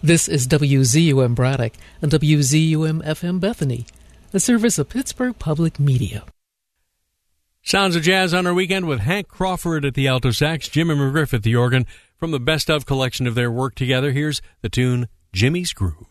This is WZUM Braddock and WZUM FM Bethany, a service of Pittsburgh Public Media. Sounds of Jazz on our weekend with Hank Crawford at the alto sax, Jimmy McGriff at the organ. From the best of collection of their work together, here's the tune Jimmy's Groove.